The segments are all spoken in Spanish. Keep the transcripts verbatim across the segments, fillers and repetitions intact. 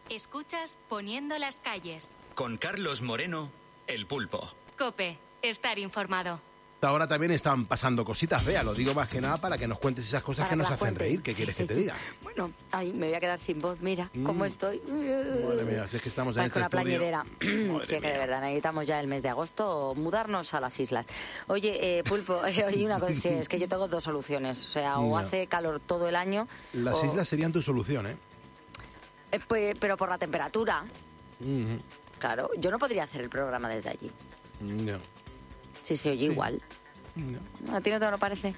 Escuchas Poniendo las calles. Con Carlos Moreno, El Pulpo. COPE, estar informado. Ahora también están pasando cositas, Bea, lo digo más que nada para que nos cuentes esas cosas Para que nos la hacen fuente. reír. ¿Qué Sí. quieres que te diga? Bueno, ay, me voy a quedar sin voz, mira Mm. cómo estoy. Madre mía, si es que estamos en Vas este con la estudio. plañidera. Madre Sí, es que mía. de verdad necesitamos ya el mes de agosto mudarnos a las islas. Oye, eh, Pulpo, eh, oye, una cosa, sí, es que yo tengo dos soluciones. O sea, o No. hace calor todo el año. Las o- islas serían tu solución, ¿eh? eh, pues, pero por la temperatura. Ujú. Claro, yo no podría hacer el programa desde allí. No. Si se oye igual. No. ¿A ti no te lo parece?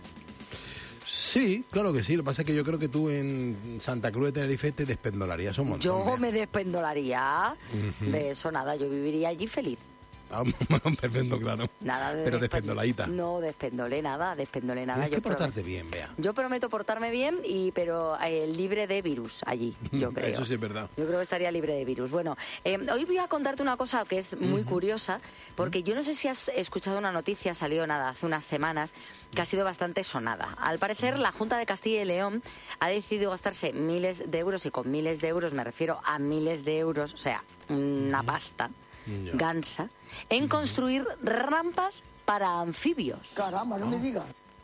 Sí, claro que sí. Lo que pasa es que yo creo que tú en Santa Cruz de Tenerife te despendolarías un montón. Yo Bea. me despendolaría. Ujú. De eso nada, yo viviría allí feliz. Ah, bueno, perfecto, claro. Nada de Pero despen- despendoladita. No, despendolé nada, despendolé nada. Tienes que Yo prometo- portarte bien, Bea. Yo prometo portarme bien, y pero eh, libre de virus allí, yo creo. Eso sí es verdad. Yo creo que estaría libre de virus. Bueno, eh, hoy voy a contarte una cosa que es muy curiosa, porque yo no sé si has escuchado una noticia, salió nada, hace unas semanas, que ha sido bastante sonada. Al parecer, la Junta de Castilla y León ha decidido gastarse miles de euros, y con miles de euros me refiero a miles de euros, o sea, una pasta Ya. gansa, en construir rampas para anfibios. Caramba, no me digas.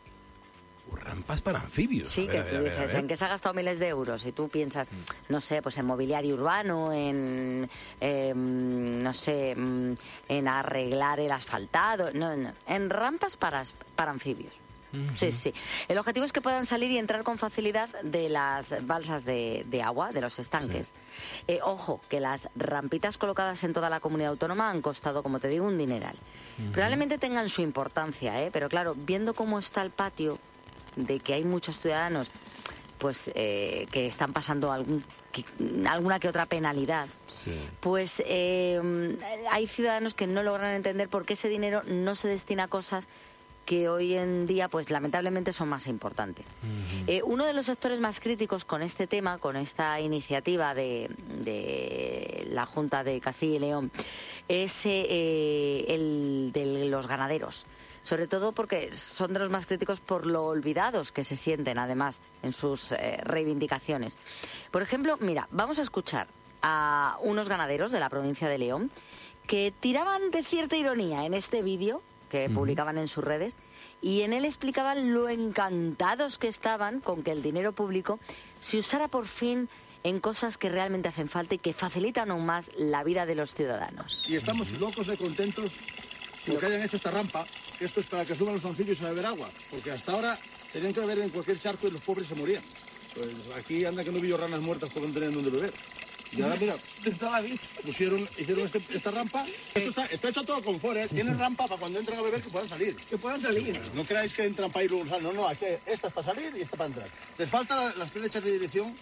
Rampas para anfibios. Sí, A ver, que a ver, tú a ver, dices, a ver. ¿en qué se ha gastado miles de euros? Y tú piensas, no sé, pues en mobiliario urbano, en, em, no sé, mm, en arreglar el asfaltado, no, no, en rampas para, as- para anfibios. Sí, sí. El objetivo es que puedan salir y entrar con facilidad de las balsas de, de agua, de los estanques. Eh, ojo, que las rampitas colocadas en toda la comunidad autónoma han costado, como te digo, un dineral. Probablemente tengan su importancia, ¿eh? Pero claro, viendo cómo está el patio, de que hay muchos ciudadanos pues eh, que están pasando algún, que- alguna que otra penalidad, Sí. pues eh, hay ciudadanos que no logran entender por qué ese dinero no se destina a cosas que hoy en día, pues lamentablemente son más importantes. Eh, uno de los sectores más críticos con este tema, con esta iniciativa de, de la Junta de Castilla y León, es eh, el de los ganaderos. Sobre todo porque son de los más críticos por lo olvidados que se sienten, además, en sus eh, reivindicaciones. Por ejemplo, mira, vamos a escuchar a unos ganaderos de la provincia de León que tiraban de cierta ironía en este vídeo que publicaban en sus redes, y en él explicaban lo encantados que estaban con que el dinero público se usara por fin en cosas que realmente hacen falta y que facilitan aún más la vida de los ciudadanos. Y estamos locos de contentos porque hayan hecho esta rampa. Esto es para que suban los anfibios a beber agua, porque hasta ahora tenían que beber en cualquier charco y los pobres se morían. Pues aquí anda que no vi yo ranas muertas porque no tenían dónde beber. Y ahora, mira, pusieron, hicieron este- esta rampa. Esto está, está hecho todo con confort, ¿eh? Tienen rampa para cuando entran a beber que puedan salir. Que puedan salir. No creáis que entran para ir a usar, no, no, es que esta es para salir y esta para entrar. Les faltan la- las flechas de dirección